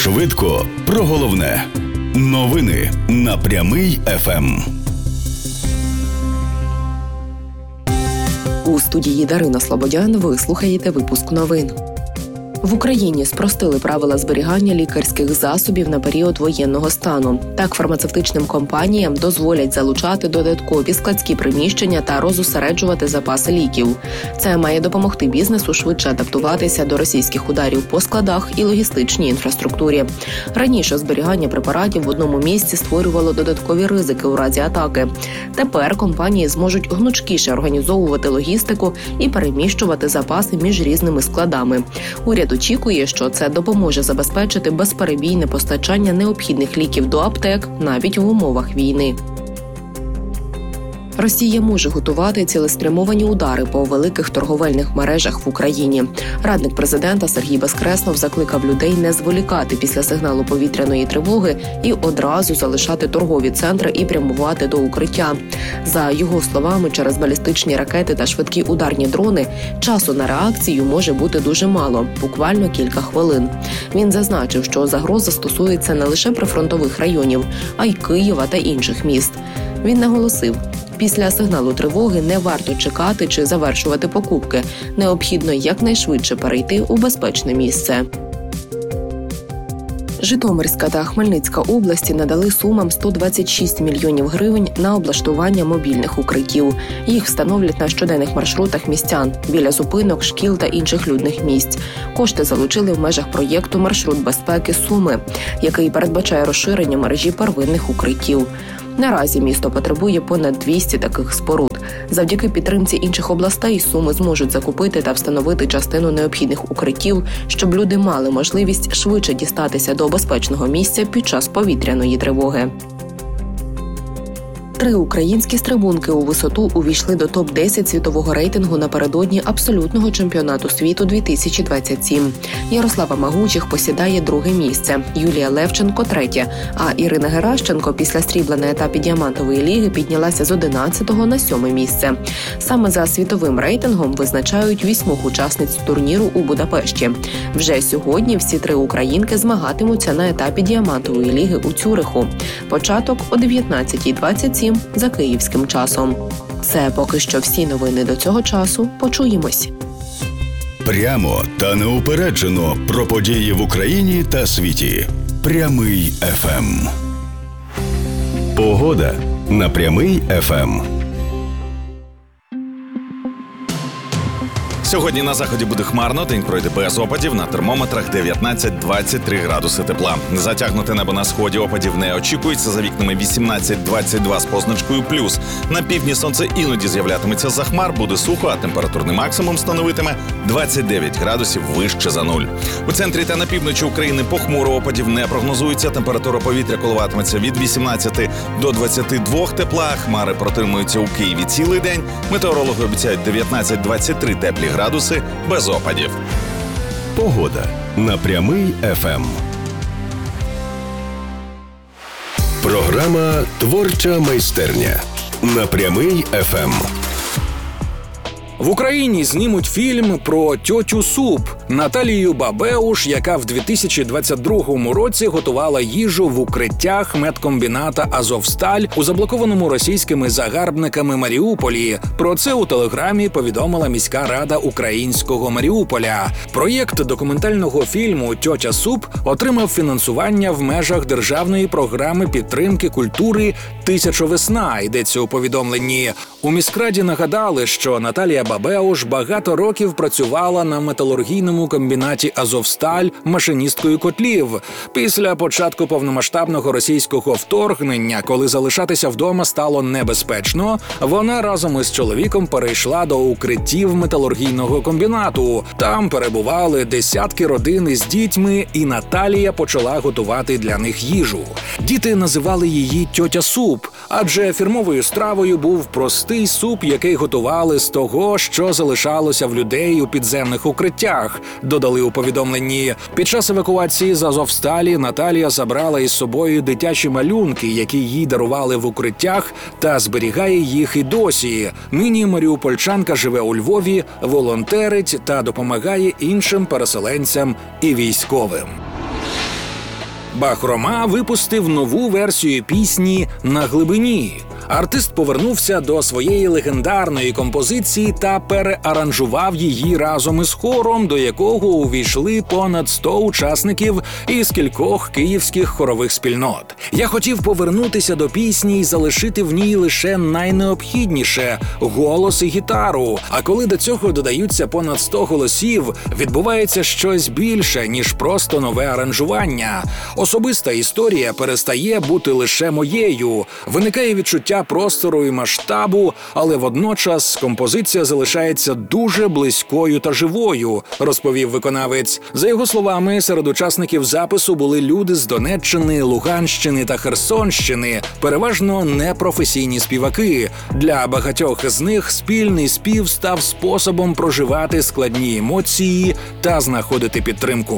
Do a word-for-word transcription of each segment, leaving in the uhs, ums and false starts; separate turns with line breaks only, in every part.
Швидко про головне. Новини на Прямий еф ем.
У студії Дарина Слободян ви слухаєте випуск новин. В Україні спростили правила зберігання лікарських засобів на період воєнного стану. Так, фармацевтичним компаніям дозволять залучати додаткові складські приміщення та розосереджувати запаси ліків. Це має допомогти бізнесу швидше адаптуватися до російських ударів по складах і логістичній інфраструктурі. Раніше зберігання препаратів в одному місці створювало додаткові ризики у разі атаки. Тепер компанії зможуть гнучкіше організовувати логістику і переміщувати запаси між різними складами. Уряд очікує, що це допоможе забезпечити безперебійне постачання необхідних ліків до аптек навіть в умовах війни. Росія може готувати цілеспрямовані удари по великих торговельних мережах в Україні. Радник президента Сергій Безкреснов закликав людей не зволікати після сигналу повітряної тривоги і одразу залишати торгові центри і прямувати до укриття. За його словами, через балістичні ракети та швидкі ударні дрони часу на реакцію може бути дуже мало – буквально кілька хвилин. Він зазначив, що загроза стосується не лише прифронтових районів, а й Києва та інших міст. Він наголосив, після сигналу тривоги не варто чекати чи завершувати покупки. Необхідно якнайшвидше перейти у безпечне місце. Житомирська та Хмельницька області надали сумам сто двадцять шість мільйонів гривень на облаштування мобільних укриттів. Їх встановлять на щоденних маршрутах містян, біля зупинок, шкіл та інших людних місць. Кошти залучили в межах проєкту «Маршрут безпеки Суми», який передбачає розширення мережі первинних укриттів. Наразі місто потребує понад двісті таких споруд. Завдяки підтримці інших областей Суми зможуть закупити та встановити частину необхідних укриттів, щоб люди мали можливість швидше дістатися до безпечного місця під час повітряної тривоги. Три українські стрибунки у висоту увійшли до топ десять світового рейтингу напередодні абсолютного чемпіонату світу дві тисячі двадцять сім. Ярослава Магучих посідає друге місце, Юлія Левченко – третє, а Ірина Геращенко після срібла на етапі діамантової ліги піднялася з одинадцятого на сьоме місце. Саме за світовим рейтингом визначають вісьмох учасниць турніру у Будапешті. Вже сьогодні всі три українки змагатимуться на етапі діамантової ліги у Цюриху. Початок о дев'ятнадцятій двадцять сім за київським часом. Це поки що всі новини до цього часу. Почуємось.
Прямо та неупереджено про події в Україні та світі. Прямий еф ем. Погода на Прямий еф ем.
Сьогодні на заході буде хмарно, день пройде без опадів, на термометрах дев'ятнадцять - двадцять три градуси тепла. Затягнуте небо на сході, опадів не очікується, за вікнами вісімнадцять - двадцять два з позначкою плюс. На півдні сонце іноді з'являтиметься за хмар, буде сухо, а температурний максимум становитиме двадцять дев'ять градусів вище за нуль. У центрі та на півночі України похмуро, опадів не прогнозується, температура повітря коливатиметься від вісімнадцяти до двадцяти двох тепла, хмари протримуються у Києві цілий день, метеорологи обіцяють дев'ятнадцять - двадцять три теплі градуси без опадів.
Погода на Прямий еф ем. Програма «Творча майстерня» на Прямий еф ем.
В Україні знімуть фільм про тьотю Суп Наталію Бабеуш, яка в дві тисячі двадцять другому році готувала їжу в укриттях медкомбіната «Азовсталь» у заблокованому російськими загарбниками Маріуполі. Про це у телеграмі повідомила міська рада українського Маріуполя. Проєкт документального фільму «Тьотя Суп» отримав фінансування в межах державної програми підтримки культури «Тисяча весна», йдеться у повідомленні. У міськраді нагадали, що Наталія Бабеуш багато років працювала на металургійному комбінаті «Азовсталь» машиністкою котлів. Після початку повномасштабного російського вторгнення, коли залишатися вдома стало небезпечно, вона разом із чоловіком перейшла до укриттів металургійного комбінату. Там перебували десятки родин із дітьми, і Наталія почала готувати для них їжу. Діти називали її «тьотя Суп», адже фірмовою стравою був простий суп, який готували з того, що залишалося в людей у підземних укриттях, додали у повідомленні. Під час евакуації з Азовсталі Наталія забрала із собою дитячі малюнки, які їй дарували в укриттях, та зберігає їх і досі. Нині маріупольчанка живе у Львові, волонтерить та допомагає іншим переселенцям і військовим. Бахрома випустив нову версію пісні «На глибині». Артист повернувся до своєї легендарної композиції та переаранжував її разом із хором, до якого увійшли понад сто учасників із кількох київських хорових спільнот. Я хотів повернутися до пісні і залишити в ній лише найнеобхідніше – голос і гітару. А коли до цього додаються понад сто голосів, відбувається щось більше, ніж просто нове аранжування. Особиста історія перестає бути лише моєю. Виникає відчуття простору і масштабу, але водночас композиція залишається дуже близькою та живою, розповів виконавець. За його словами, серед учасників запису були люди з Донеччини, Луганщини та Херсонщини, переважно непрофесійні співаки. Для багатьох з них спільний спів став способом проживати складні емоції та знаходити підтримку.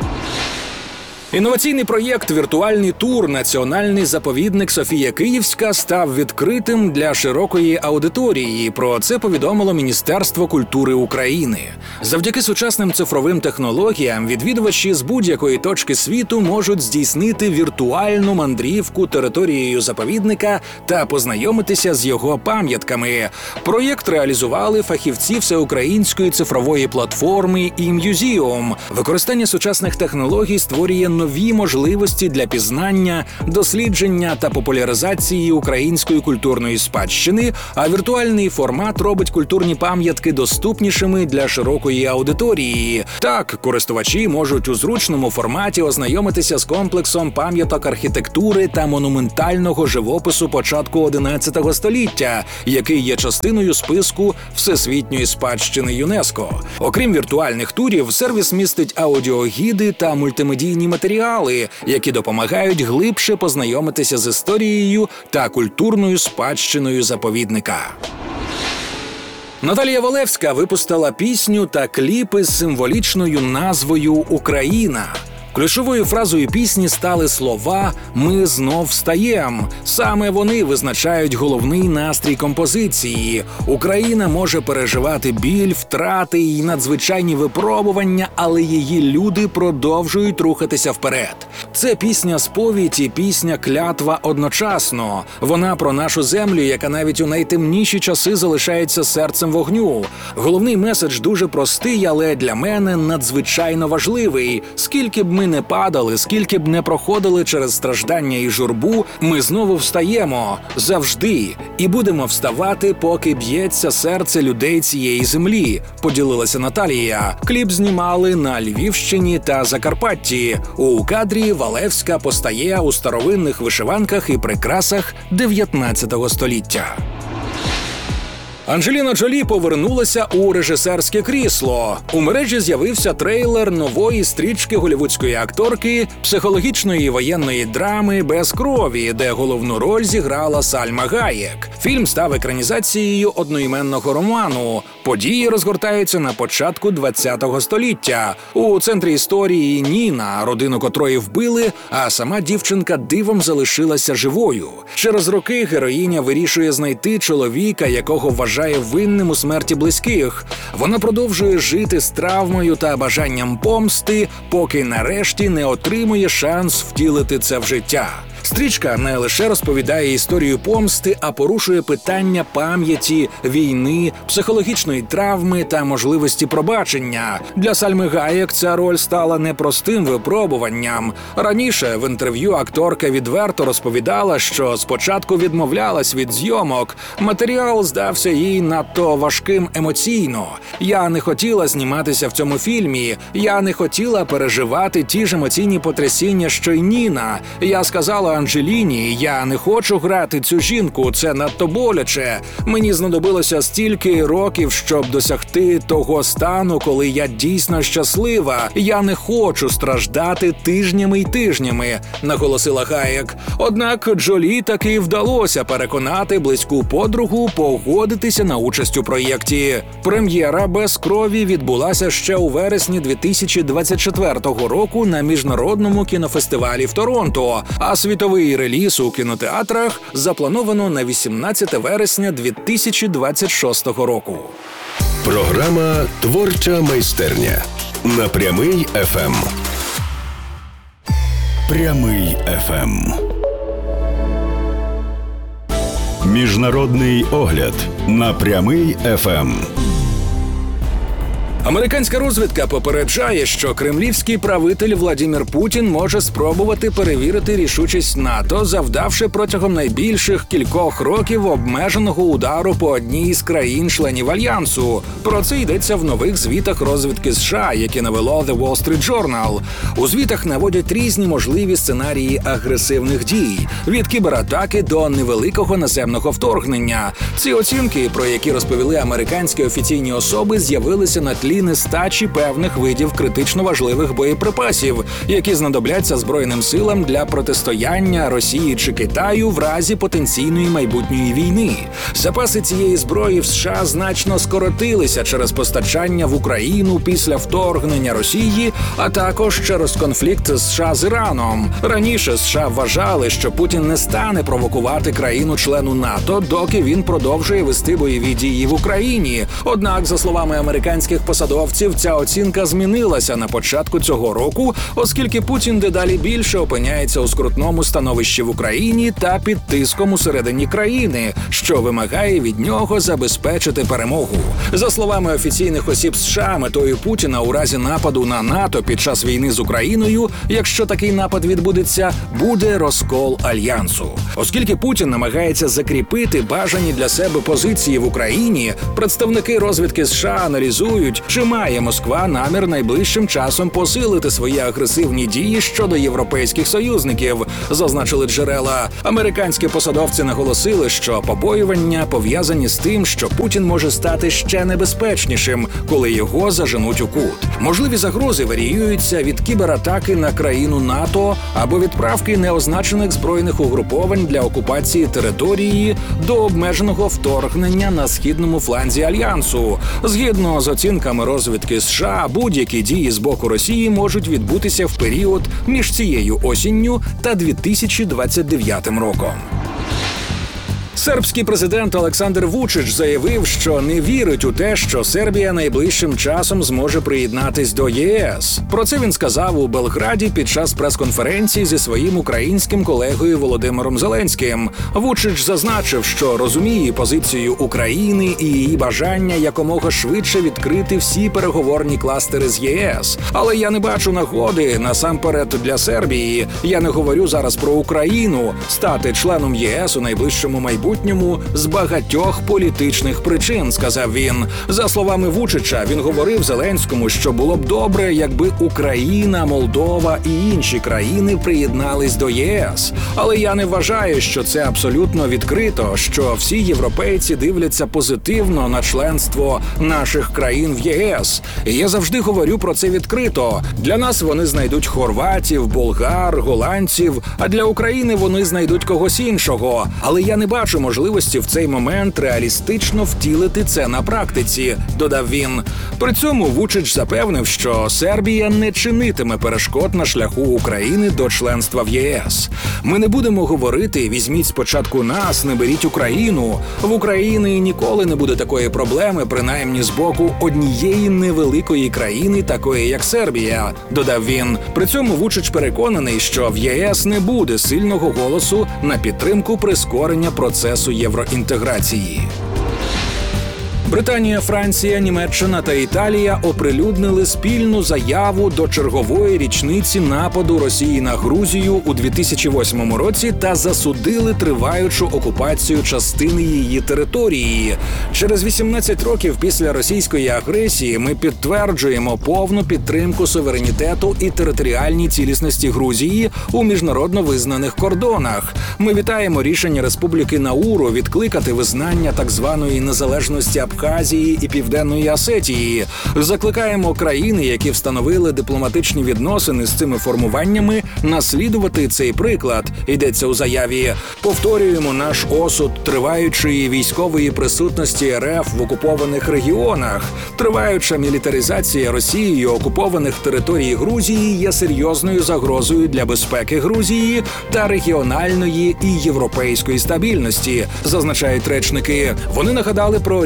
Інноваційний проєкт «Віртуальний тур. Національний заповідник Софія Київська» став відкритим для широкої аудиторії. Про це повідомило Міністерство культури України. Завдяки сучасним цифровим технологіям відвідувачі з будь-якої точки світу можуть здійснити віртуальну мандрівку територією заповідника та познайомитися з його пам'ятками. Проєкт реалізували фахівці всеукраїнської цифрової платформи «І-М'юзіум». Використання сучасних технологій створює нові можливості для пізнання, дослідження та популяризації української культурної спадщини, а віртуальний формат робить культурні пам'ятки доступнішими для широкої аудиторії. Так, користувачі можуть у зручному форматі ознайомитися з комплексом пам'яток архітектури та монументального живопису початку одинадцятого століття, який є частиною списку Всесвітньої спадщини ЮНЕСКО. Окрім віртуальних турів, сервіс містить аудіогіди та мультимедійні матеріали, які допомагають глибше познайомитися з історією та культурною спадщиною заповідника. Наталія Валевська випустила пісню та кліп із символічною назвою «Україна». Ключовою фразою пісні стали слова «Ми знов встаєм». Саме вони визначають головний настрій композиції. Україна може переживати біль, втрати і надзвичайні випробування, але її люди продовжують рухатися вперед. Це пісня-сповідь і пісня-клятва одночасно. Вона про нашу землю, яка навіть у найтемніші часи залишається серцем вогню. Головний меседж дуже простий, але для мене надзвичайно важливий. Скільки б ми не падали, скільки б не проходили через страждання і журбу, ми знову встаємо. Завжди. І будемо вставати, поки б'ється серце людей цієї землі, поділилася Наталія. Кліп знімали на Львівщині та Закарпатті. У кадрі Валевська постає у старовинних вишиванках і прикрасах дев'ятнадцятого століття. Анджеліна Джолі повернулася у режисерське крісло. У мережі з'явився трейлер нової стрічки голівудської акторки психологічної воєнної драми «Без крові», де головну роль зіграла Сальма Гаєк. Фільм став екранізацією одноіменного роману. Події розгортаються на початку ХХ століття. У центрі історії Ніна, родину котрої вбили, а сама дівчинка дивом залишилася живою. Через роки героїня вирішує знайти чоловіка, якого вважає винним у смерті близьких. Вона продовжує жити з травмою та бажанням помсти, поки нарешті не отримує шанс втілити це в життя. Стрічка не лише розповідає історію помсти, а порушує питання пам'яті, війни, психологічної травми та можливості пробачення. Для Сальми Гаєк ця роль стала непростим випробуванням. Раніше в інтерв'ю акторка відверто розповідала, що спочатку відмовлялась від зйомок. Матеріал здався їй надто важким емоційно. «Я не хотіла зніматися в цьому фільмі. Я не хотіла переживати ті ж емоційні потрясіння, що й Ніна. Я сказала Анджеліні, я не хочу грати цю жінку, це надто боляче. Мені знадобилося стільки років, щоб досягти того стану, коли я дійсно щаслива. Я не хочу страждати тижнями й тижнями», – наголосила Гаєк. Однак Джолі таки вдалося переконати близьку подругу погодитися на участь у проєкті. Прем'єра «Без крові» відбулася ще у вересні дві тисячі двадцять четвертого року на міжнародному кінофестивалі в Торонто, а світовий реліз у кінотеатрах заплановано на вісімнадцяте вересня дві тисячі двадцять шостого року.
Програма «Творча майстерня» на Прямий еф ем. Прямий еф ем. Міжнародний огляд на Прямий еф ем.
Американська розвідка попереджає, що кремлівський правитель Владимир Путін може спробувати перевірити рішучість НАТО, завдавши протягом найбільших кількох років обмеженого удару по одній із країн-членів Альянсу. Про це йдеться в нових звітах розвідки США, які навело The Wall Street Journal. У звітах наводять різні можливі сценарії агресивних дій – від кібератаки до невеликого наземного вторгнення. Ці оцінки, про які розповіли американські офіційні особи, з'явилися на тлі нестачі певних видів критично важливих боєприпасів, які знадобляться Збройним силам для протистояння Росії чи Китаю в разі потенційної майбутньої війни. Запаси цієї зброї в США значно скоротилися через постачання в Україну після вторгнення Росії, а також через конфлікт США з Іраном. Раніше США вважали, що Путін не стане провокувати країну-члену НАТО, доки він продовжує вести бойові дії в Україні. Однак, за словами американських посадовців, ця оцінка змінилася на початку цього року, оскільки Путін дедалі більше опиняється у скрутному становищі в Україні та під тиском усередині країни, що вимагає від нього забезпечити перемогу. За словами офіційних осіб США, метою Путіна у разі нападу на НАТО під час війни з Україною, якщо такий напад відбудеться, буде розкол Альянсу. Оскільки Путін намагається закріпити бажані для себе позиції в Україні, представники розвідки США аналізують, чи має Москва намір найближчим часом посилити свої агресивні дії щодо європейських союзників, зазначили джерела. Американські посадовці наголосили, що побоювання пов'язані з тим, що Путін може стати ще небезпечнішим, коли його заженуть у кут. Можливі загрози варіюються від кібератаки на країну НАТО або відправки неозначених збройних угруповань для окупації території до обмеженого вторгнення на східному фланзі Альянсу. Згідно з оцінками розвідки США, будь-які дії з боку Росії можуть відбутися в період між цією осінню та дві тисячі двадцять дев'ятим роком. Сербський президент Олександр Вучич заявив, що не вірить у те, що Сербія найближчим часом зможе приєднатись до ЄС. Про це він сказав у Белграді під час прес-конференції зі своїм українським колегою Володимиром Зеленським. Вучич зазначив, що розуміє позицію України і її бажання якомога швидше відкрити всі переговорні кластери з ЄС. Але я не бачу нагоди, насамперед для Сербії, я не говорю зараз про Україну, стати членом ЄС у найближчому майбутньому з багатьох політичних причин, сказав він. За словами Вучича, він говорив Зеленському, що було б добре, якби Україна, Молдова і інші країни приєднались до ЄС. Але я не вважаю, що це абсолютно відкрито, що всі європейці дивляться позитивно на членство наших країн в ЄС. І я завжди говорю про це відкрито. Для нас вони знайдуть хорватів, болгар, голландців, а для України вони знайдуть когось іншого. Але я не бачу можливості в цей момент реалістично втілити це на практиці, додав він. При цьому Вучич запевнив, що Сербія не чинитиме перешкод на шляху України до членства в ЄС. Ми не будемо говорити «візьміть спочатку нас, не беріть Україну». В Україні ніколи не буде такої проблеми, принаймні з боку однієї невеликої країни, такої як Сербія, додав він. При цьому Вучич переконаний, що в ЄС не буде сильного голосу на підтримку прискорення процесу євроінтеграції. Британія, Франція, Німеччина та Італія оприлюднили спільну заяву до чергової річниці нападу Росії на Грузію у дві тисячі восьмому році та засудили триваючу окупацію частини її території. Через вісімнадцять років після російської агресії ми підтверджуємо повну підтримку суверенітету і територіальній цілісності Грузії у міжнародно визнаних кордонах. Ми вітаємо рішення Республіки Науру відкликати визнання так званої незалежності Абхазії і Південної Осетії. Закликаємо країни, які встановили дипломатичні відносини з цими формуваннями, наслідувати цей приклад, йдеться у заяві. Повторюємо наш осуд триваючої військової присутності РФ в окупованих регіонах. Триваюча мілітаризація Росією окупованих територій Грузії є серйозною загрозою для безпеки Грузії та регіональної і європейської стабільності, зазначають речники. Вони нагадали про рішення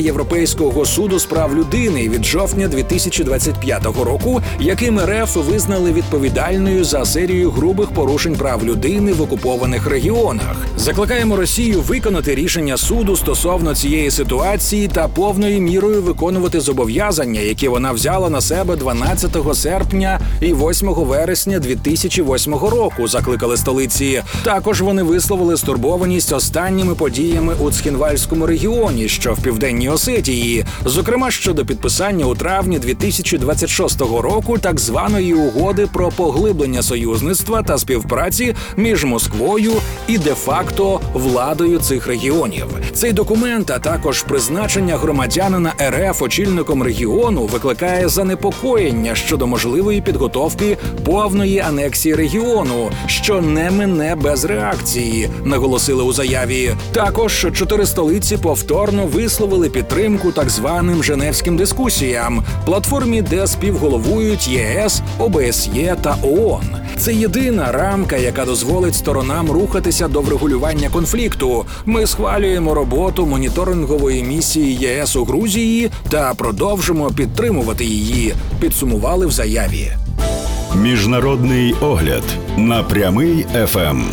Європейського суду з прав людини від жовтня дві тисячі двадцять п'ятого року, яким РФ визнали відповідальною за серію грубих порушень прав людини в окупованих регіонах. Закликаємо Росію виконати рішення суду стосовно цієї ситуації та повною мірою виконувати зобов'язання, які вона взяла на себе дванадцятого серпня і восьмого вересня дві тисячі восьмого року, закликали столиці. Також вони висловили стурбованість останніми подіями у Цхінвальському регіоні, що в Південній Осетії, зокрема щодо підписання у травні дві тисячі двадцять шостого року так званої угоди про поглиблення союзництва та співпраці між Москвою і де-факто владою цих регіонів. Цей документ, а також призначення громадянина РФ очільником регіону викликає занепокоєння щодо можливої підготовки повної анексії регіону, що не мине без реакції, наголосили у заяві. Також чотири столиці повторно висловили підтримку так званим Женевським дискусіям, платформі, де співголовують ЄС, ОБСЄ та ООН. Це єдина рамка, яка дозволить сторонам рухатися до врегулювання конфлікту. Ми схвалюємо роботу моніторингової місії ЄС у Грузії та продовжимо підтримувати її, підсумували в заяві.
Міжнародний огляд на Прямий еф ем.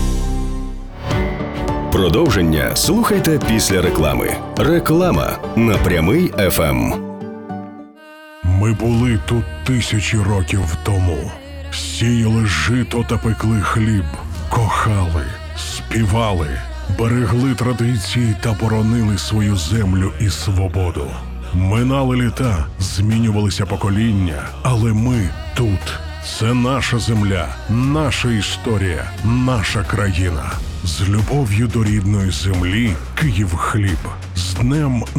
Продовження слухайте після реклами. Реклама на Прямий еф ем.
Ми були тут тисячі років тому. Сіяли жито та пекли хліб, кохали, співали, берегли традиції та боронили свою землю і свободу. Минали літа, змінювалися покоління, але ми тут. Це наша земля, наша історія, наша країна. З любов'ю до рідної землі Київхліб. З Днем